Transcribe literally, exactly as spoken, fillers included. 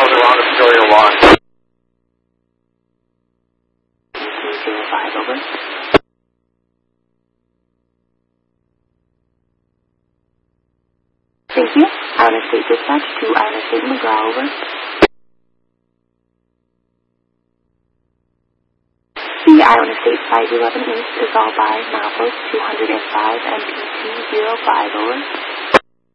Delta on Astoria one. two zero five, over. Thank you. Iowa State Dispatch to Iowa State McGraw, over. The Iowa State five eleven East is all by milepost two hundred five and P T zero five, over.